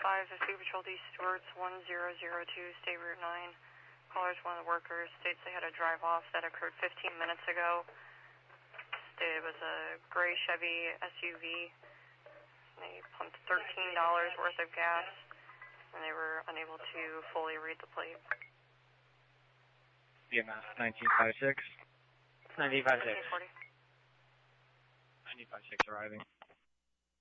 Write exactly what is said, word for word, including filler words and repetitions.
five, Speed Patrol D. Stewart's one zero zero two, State Route nine. Caller's one of the workers, states they had a drive-off that occurred fifteen minutes ago. It was a gray Chevy S U V. They pumped thirteen dollars worth of gas, and they were unable to fully read the plate. B M S nineteen fifty-six. nineteen fifty-six. nineteen forty. nineteen fifty-six arriving.